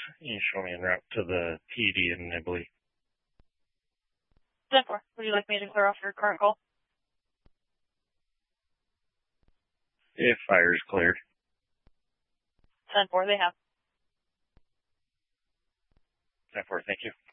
you show me en route to the TD in Nibley. 10-4. Would you like me to clear off your current call? If fire is cleared. 10-4, they have. 10-4, thank you.